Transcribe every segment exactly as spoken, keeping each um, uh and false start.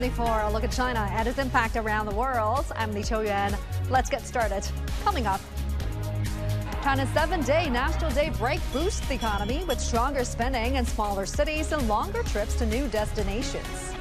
For a look at China and its impact around the world, I'm Lee Cho-yuan. Let's get started. Coming up, China's seven-day National Day break boosts the economy with stronger spending in smaller cities and longer trips to new destinations.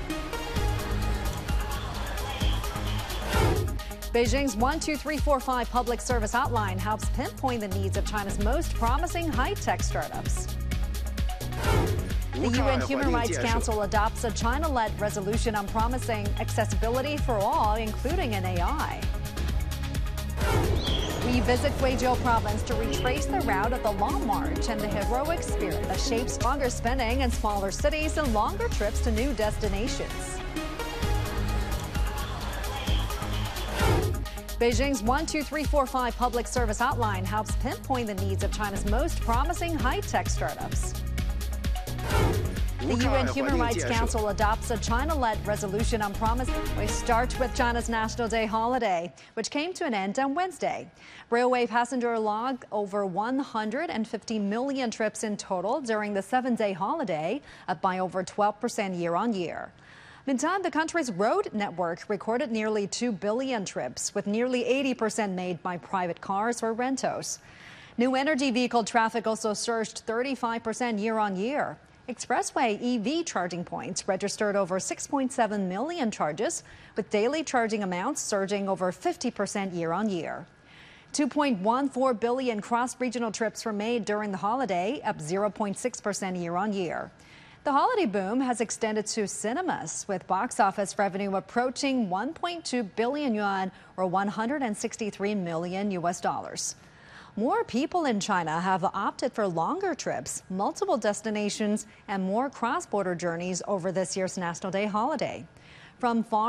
Beijing's one two three four five public service outline helps pinpoint the needs of China's most promising high-tech startups. The U N Human Rights Council adopts a China-led resolution on promising accessibility for all, including in A I. We visit Guizhou province to retrace the route of the Long March and the heroic spirit that shapes stronger spending in smaller cities and longer trips to new destinations. Beijing's one two three four five public service outline helps pinpoint the needs of China's most promising high-tech startups. The U N Human Rights Council adopts a China-led resolution on promise. We start with China's National Day holiday, which came to an end on Wednesday. Railway passenger logged over one hundred fifty million trips in total during the seven-day holiday, up by over twelve percent year-on-year. Meantime, the country's road network recorded nearly two billion trips, with nearly eighty percent made by private cars or rentals. New energy vehicle traffic also surged thirty-five percent year-on-year. Expressway E V charging points registered over six point seven million charges, with daily charging amounts surging over fifty percent year-on-year. two point one four billion cross-regional trips were made during the holiday, up zero point six percent year-on-year. The holiday boom has extended to cinemas, with box office revenue approaching one point two billion yuan, or one hundred sixty-three million U S dollars. More people in China have opted for longer trips, multiple destinations, and more cross-border journeys over this year's National Day holiday. From far